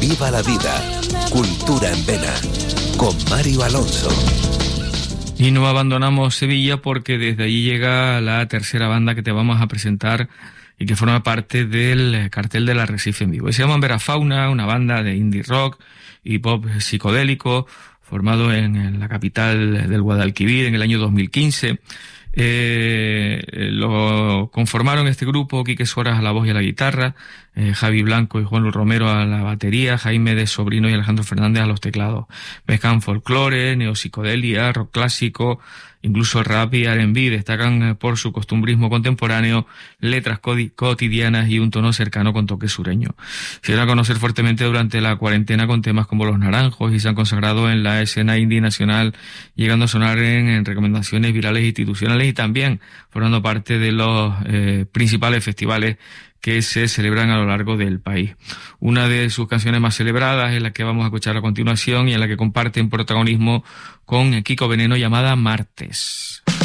Viva la vida. Cultura en Vena. Con Mario Alonso. Y no abandonamos Sevilla porque desde allí llega la tercera banda que te vamos a presentar y que forma parte del cartel del Arrecife en vivo. Y se llaman Verafauna, una banda de indie rock y pop psicodélico formado en la capital del Guadalquivir en el año 2015. Lo conformaron este grupo Quique Suárez a la voz y a la guitarra, Javi Blanco y Juan Luis Romero a la batería, Jaime de Sobrino y Alejandro Fernández a los teclados. Mezclan folclore, neopsicodelia, rock clásico, incluso rap y R&B. Destacan por su costumbrismo contemporáneo, letras cotidianas y un tono cercano con toque sureño. Se dieron a conocer fuertemente durante la cuarentena con temas como Los Naranjos y se han consagrado en la escena indie nacional, llegando a sonar en recomendaciones virales institucionales y también formando parte de los principales festivales que se celebran a lo largo del país. Una de sus canciones más celebradas es la que vamos a escuchar a continuación y en la que comparten protagonismo con Kiko Veneno, llamada Martes.